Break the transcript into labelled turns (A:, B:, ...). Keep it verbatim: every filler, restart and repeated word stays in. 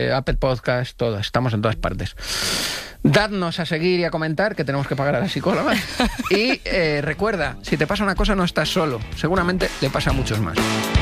A: eh, Apple Podcast, todas, estamos en todas partes. Dadnos a seguir y a comentar, que tenemos que pagar a la psicóloga. Y eh, recuerda, si te pasa una cosa no estás solo, seguramente le pasa a muchos más.